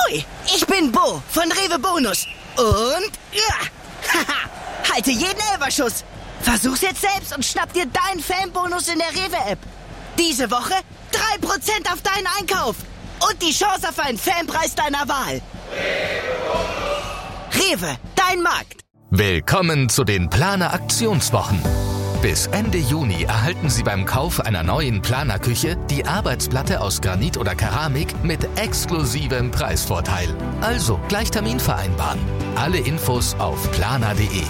Hui, ich bin Bo von Rewe Bonus. Und haha, halte jeden Elferschuss. Versuch's jetzt selbst und schnapp dir deinen Fanbonus in der Rewe-App. Diese Woche 3% auf deinen Einkauf. Und die Chance auf einen Fanpreis deiner Wahl. Rewe, dein Markt. Willkommen zu den Planer Aktionswochen. Bis Ende Juni erhalten Sie beim Kauf einer neuen Planerküche die Arbeitsplatte aus Granit oder Keramik mit exklusivem Preisvorteil. Also gleich Termin vereinbaren. Alle Infos auf planer.de.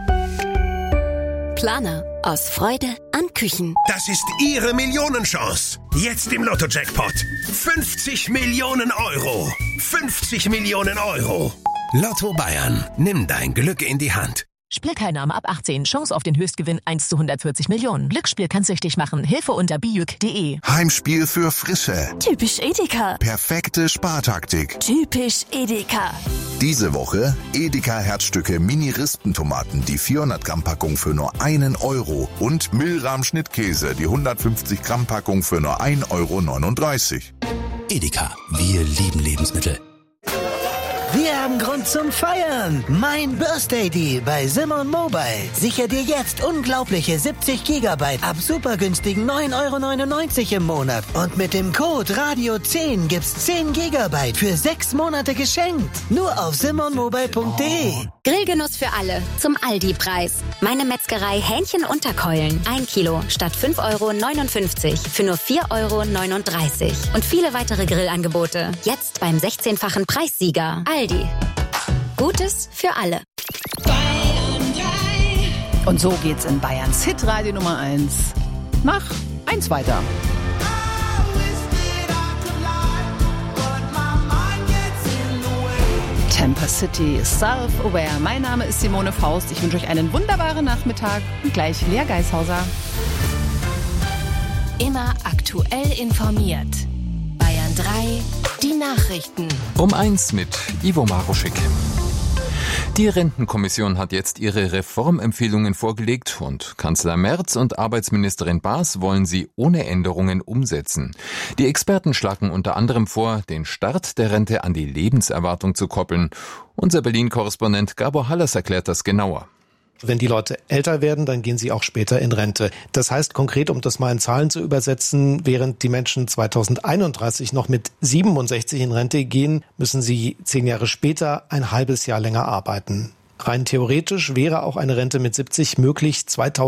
Planer. Aus Freude an Küchen. Das ist Ihre Millionenchance. Jetzt im Lotto-Jackpot. 50 Millionen Euro. 50 Millionen Euro. Lotto Bayern. Nimm dein Glück in die Hand. Spielteilnahme ab 18. Chance auf den Höchstgewinn 1 zu 140 Millionen. Glücksspiel kann süchtig machen. Hilfe unter bijuk.de. Heimspiel für Frische. Typisch Edeka. Perfekte Spartaktik. Typisch Edeka. Diese Woche Edeka Herzstücke Mini-Rispentomaten, die 400 Gramm Packung für nur 1 Euro. Und Milram Schnittkäse, die 150 Gramm Packung für nur 1,39 Euro. Edeka. Wir lieben Lebensmittel. Wir haben Grund zum Feiern. Mein Birthday Deal bei Simon Mobile. Sicher dir jetzt unglaubliche 70 GB ab super günstigen 9,99 € im Monat. Und mit dem Code Radio10 gibt's 10 GB für 6 Monate geschenkt. Nur auf simonmobile.de. Grillgenuss für alle zum Aldi-Preis. Meine Metzgerei Hähnchen-Unterkeulen. 1 Kilo statt 5,59 € für nur 4,39 €. Und viele weitere Grillangebote. Jetzt beim 16-fachen Preissieger. Aldi. Gutes für alle. Und so geht's in Bayerns Hitradio Nummer 1 nach 1 weiter. Tampa City, Self-Aware. Mein Name ist Simone Faust. Ich wünsche euch einen wunderbaren Nachmittag und gleich Lea Geishauser. Immer aktuell informiert. Bayern 3, die Nachrichten. Um 1 mit Ivo Maruschik. Die Rentenkommission hat jetzt ihre Reformempfehlungen vorgelegt und Kanzler Merz und Arbeitsministerin Baas wollen sie ohne Änderungen umsetzen. Die Experten schlagen unter anderem vor, den Start der Rente an die Lebenserwartung zu koppeln. Unser Berlin-Korrespondent Gabor Hallers erklärt das genauer. Wenn die Leute älter werden, dann gehen sie auch später in Rente. Das heißt konkret, um das mal in Zahlen zu übersetzen, während die Menschen 2031 noch mit 67 in Rente gehen, müssen sie 10 Jahre später ein halbes Jahr länger arbeiten. Rein theoretisch wäre auch eine Rente mit 70 möglich.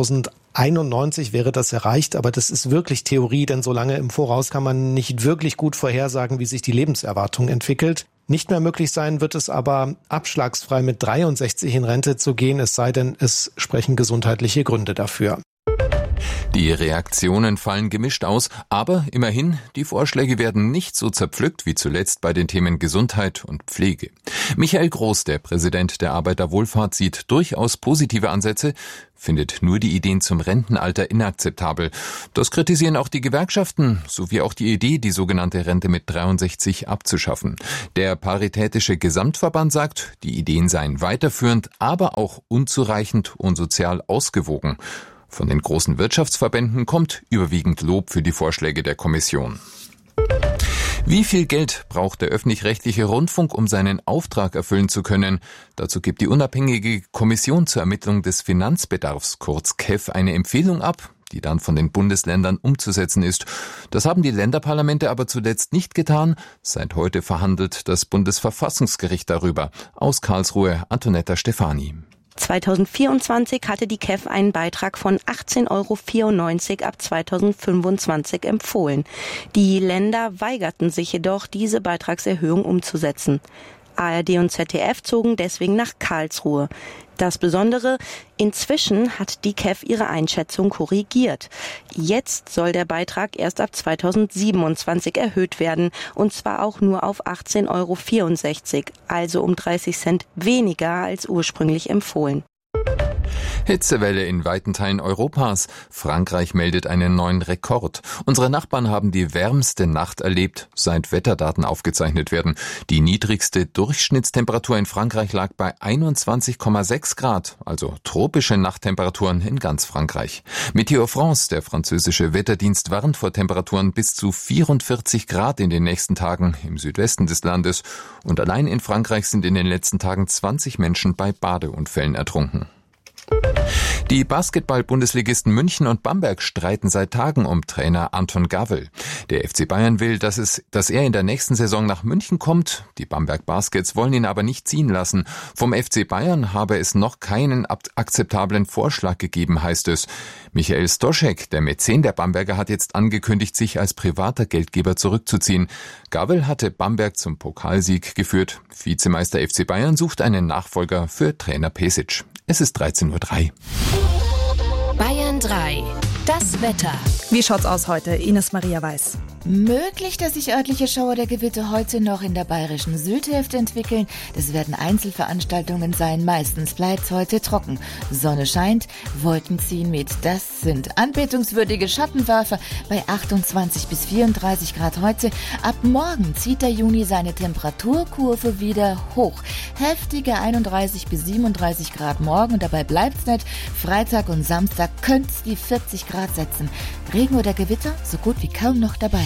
2091 wäre das erreicht, aber das ist wirklich Theorie, denn so lange im Voraus kann man nicht wirklich gut vorhersagen, wie sich die Lebenserwartung entwickelt. Nicht mehr möglich sein wird es aber, abschlagsfrei mit 63 in Rente zu gehen, es sei denn, es sprechen gesundheitliche Gründe dafür. Die Reaktionen fallen gemischt aus, aber immerhin, die Vorschläge werden nicht so zerpflückt wie zuletzt bei den Themen Gesundheit und Pflege. Michael Groß, der Präsident der Arbeiterwohlfahrt, sieht durchaus positive Ansätze, findet nur die Ideen zum Rentenalter inakzeptabel. Das kritisieren auch die Gewerkschaften, sowie auch die Idee, die sogenannte Rente mit 63 abzuschaffen. Der Paritätische Gesamtverband sagt, die Ideen seien weiterführend, aber auch unzureichend und sozial ausgewogen. Von den großen Wirtschaftsverbänden kommt überwiegend Lob für die Vorschläge der Kommission. Wie viel Geld braucht der öffentlich-rechtliche Rundfunk, um seinen Auftrag erfüllen zu können? Dazu gibt die unabhängige Kommission zur Ermittlung des Finanzbedarfs, kurz KEF, eine Empfehlung ab, die dann von den Bundesländern umzusetzen ist. Das haben die Länderparlamente aber zuletzt nicht getan. Seit heute verhandelt das Bundesverfassungsgericht darüber. Aus Karlsruhe, Antonetta Stefani. 2024 hatte die KEF einen Beitrag von 18,94 € ab 2025 empfohlen. Die Länder weigerten sich jedoch, diese Beitragserhöhung umzusetzen. ARD und ZDF zogen deswegen nach Karlsruhe. Das Besondere, inzwischen hat die KEF ihre Einschätzung korrigiert. Jetzt soll der Beitrag erst ab 2027 erhöht werden, und zwar auch nur auf 18,64 €, also um 30 Cent weniger als ursprünglich empfohlen. Hitzewelle in weiten Teilen Europas. Frankreich meldet einen neuen Rekord. Unsere Nachbarn haben die wärmste Nacht erlebt, seit Wetterdaten aufgezeichnet werden. Die niedrigste Durchschnittstemperatur in Frankreich lag bei 21,6 Grad, also tropische Nachttemperaturen in ganz Frankreich. Météo France, der französische Wetterdienst, warnt vor Temperaturen bis zu 44 Grad in den nächsten Tagen im Südwesten des Landes. Und allein in Frankreich sind in den letzten Tagen 20 Menschen bei Badeunfällen ertrunken. Die Basketball-Bundesligisten München und Bamberg streiten seit Tagen um Trainer Anton Gawel. Der FC Bayern will, dass er in der nächsten Saison nach München kommt. Die Bamberg Baskets wollen ihn aber nicht ziehen lassen. Vom FC Bayern habe es noch keinen akzeptablen Vorschlag gegeben, heißt es. Michael Stoschek, der Mäzen der Bamberger, hat jetzt angekündigt, sich als privater Geldgeber zurückzuziehen. Gawel hatte Bamberg zum Pokalsieg geführt. Vizemeister FC Bayern sucht einen Nachfolger für Trainer Pesic. Es ist 13:03 Uhr. Bayern 3. Das Wetter. Wie schaut's aus heute? Ines Maria Weiß. Möglich, dass sich örtliche Schauer der Gewitter heute noch in der bayerischen Südhälfte entwickeln. Das werden Einzelveranstaltungen sein. Meistens bleibt's heute trocken. Sonne scheint, Wolken ziehen mit. Das sind anbetungswürdige Schattenwerfer bei 28 bis 34 Grad heute. Ab morgen zieht der Juni seine Temperaturkurve wieder hoch. Heftige 31 bis 37 Grad morgen und dabei bleibt's nicht. Freitag und Samstag könnte's die 40 Grad setzen. Regen oder Gewitter so gut wie kaum noch dabei.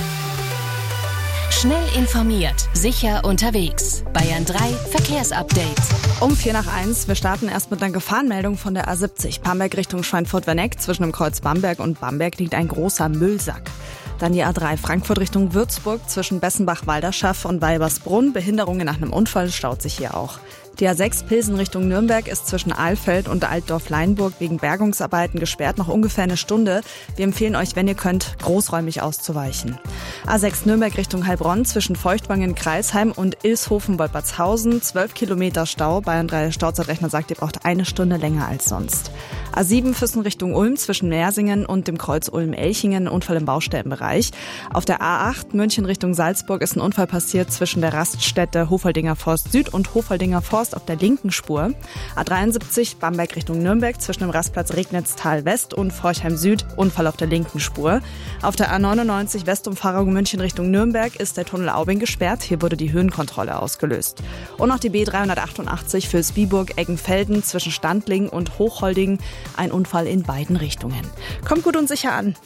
Schnell informiert, sicher unterwegs. Bayern 3 Verkehrsupdate. Um 1:04. Wir starten erst mit einer Gefahrenmeldung von der A70. Bamberg Richtung Schweinfurt-Werneck. Zwischen dem Kreuz Bamberg und Bamberg liegt ein großer Müllsack. Dann die A3 Frankfurt Richtung Würzburg. Zwischen Bessenbach-Walderschaff und Weibersbrunn. Behinderungen nach einem Unfall staut sich hier auch. Die A6 Pilsen Richtung Nürnberg ist zwischen Ahlfeld und Altdorf-Leinburg wegen Bergungsarbeiten gesperrt, noch ungefähr eine Stunde. Wir empfehlen euch, wenn ihr könnt, großräumig auszuweichen. A6 Nürnberg Richtung Heilbronn zwischen Feuchtwangen-Kreisheim und Ilshofen-Wolpertshausen. 12 Kilometer Stau. Bayern 3 Stauzeitrechner sagt, ihr braucht eine Stunde länger als sonst. A7 Füssen Richtung Ulm zwischen Mersingen und dem Kreuz Ulm-Elchingen. Unfall im Baustellenbereich. Auf der A8 München Richtung Salzburg ist ein Unfall passiert zwischen der Raststätte Hofaldinger Forst Süd und Hofaldinger Forst auf der linken Spur. A73 Bamberg Richtung Nürnberg zwischen dem Rastplatz Regnitztal West und Forchheim Süd. Unfall auf der linken Spur. Auf der A99 Westumfahrung München Richtung Nürnberg ist der Tunnel Aubing gesperrt. Hier wurde die Höhenkontrolle ausgelöst. Und noch die B388 für Spiburg-Eggenfelden zwischen Standling und Hochholding. Ein Unfall in beiden Richtungen. Kommt gut und sicher an.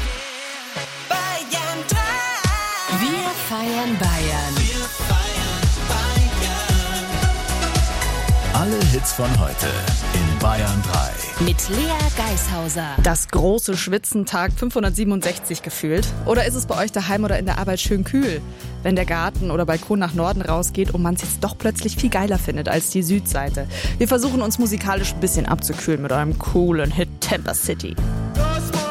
Wir feiern Bayern. Alle Hits von heute in Bayern 3. Mit Lea Geishauser. Das große Schwitzentag 567 gefühlt. Oder ist es bei euch daheim oder in der Arbeit schön kühl? Wenn der Garten oder Balkon nach Norden rausgeht und man es jetzt doch plötzlich viel geiler findet als die Südseite. Wir versuchen uns musikalisch ein bisschen abzukühlen mit eurem coolen Hit Temper City.